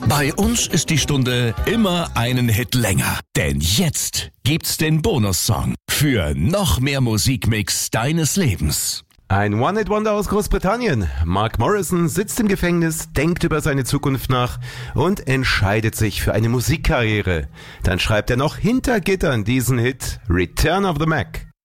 Bei uns ist die Stunde immer einen Hit länger. Denn jetzt gibt's den Bonussong für noch mehr Musikmix deines Lebens. Ein One-Hit-Wonder aus Großbritannien. Mark Morrison sitzt im Gefängnis, denkt über seine Zukunft nach und entscheidet sich für eine Musikkarriere. Dann schreibt er noch hinter Gittern diesen Hit Return of the Mac.